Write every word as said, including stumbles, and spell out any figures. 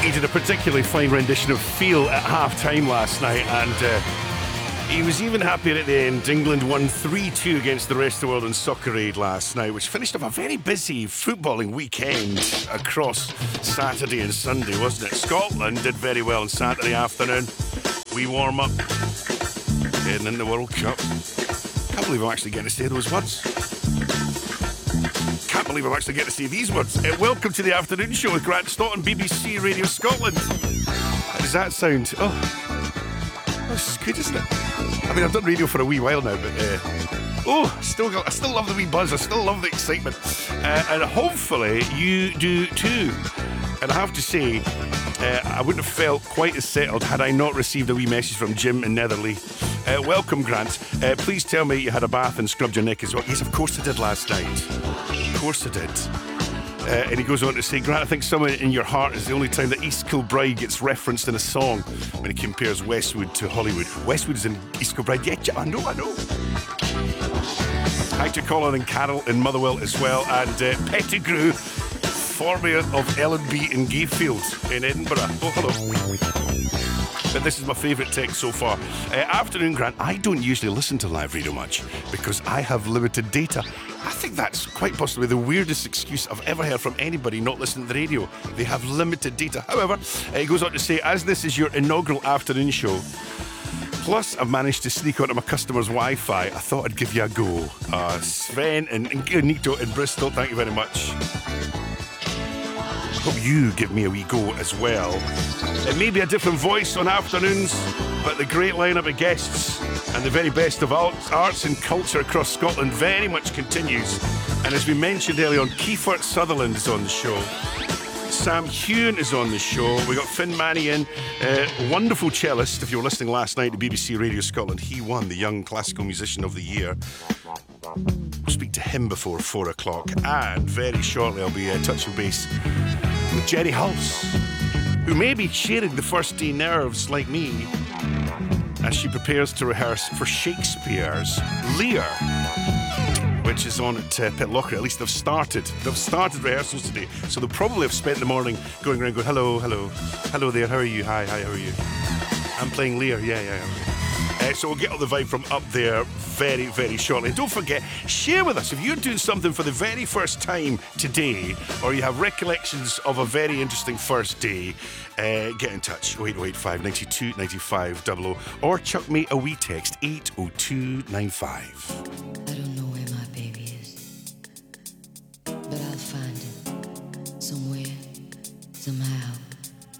he did a particularly fine rendition of Feel at half-time last night, and uh, he was even happier at the end. England won three two against the rest of the world in Soccer Aid last night, which finished off a very busy footballing weekend across Saturday and Sunday, wasn't it? Scotland did very well on Saturday afternoon. We warm up, heading in the World Cup. Can't believe I'm actually getting to say those words. Can't believe I'm actually getting to say these words. Uh, welcome to the afternoon show with Grant Stott on B B C Radio Scotland. How does that sound? Oh, that's good, isn't it? I mean, I've done radio for a wee while now, but uh, oh, still got, I still love the wee buzz. I still love the excitement, uh, and hopefully you do too. And I have to say, uh, I wouldn't have felt quite as settled had I not received a wee message from Jim in Netherley. Uh, welcome, Grant. Uh, please tell me you had a bath and scrubbed your neck as well. Yes, of course I did last night. Of course I did. Uh, and he goes on to say, Grant, I think Somewhere in Your Heart is the only time that East Kilbride gets referenced in a song when he compares Westwood to Hollywood. Westwood's in East Kilbride. Yeah, I know, I know. Hi to Colin and Carol in Motherwell as well. And uh, Pettigrew, former of L and B in Gayfield in Edinburgh. Oh, hello. But this is my favourite text so far. Uh, afternoon, Grant. I don't usually listen to live radio much because I have limited data. I think that's quite possibly the weirdest excuse I've ever heard from anybody not listening to the radio. They have limited data. However, uh, he goes on to say, as this is your inaugural afternoon show, plus I've managed to sneak onto my customer's Wi-Fi, I thought I'd give you a go. Uh, Sven and, and Nito in Bristol, thank you very much. Hope you give me a wee go as well. It may be a different voice on afternoons, but the great lineup of guests and the very best of arts and culture across Scotland very much continues. And as we mentioned earlier on, Kiefer Sutherland is on the show. Sam Hewn is on the show. We got Finn Manny in, uh, wonderful cellist. If you were listening last night to B B C Radio Scotland, he won the Young Classical Musician of the Year. We'll speak to him before four o'clock. And very shortly I'll be uh, touching base with Jenny Hulse, who may be sharing the first day nerves like me as she prepares to rehearse for Shakespeare's Lear, which is on at uh, Pitlochry. At least they've started. They've started rehearsals today. So they'll probably have spent the morning going around going, hello, hello, hello there, how are you? Hi, hi, how are you? I'm playing Lear, yeah, yeah, yeah. Uh, so we'll get all the vibe from up there very, very shortly. And don't forget, share with us if you're doing something for the very first time today, or you have recollections of a very interesting first day. Uh, get in touch, oh eight oh eight five, nine two, nine five double oh, or chuck me a wee text, eight oh two nine five. I don't know where my baby is, but I'll find him somewhere, somehow.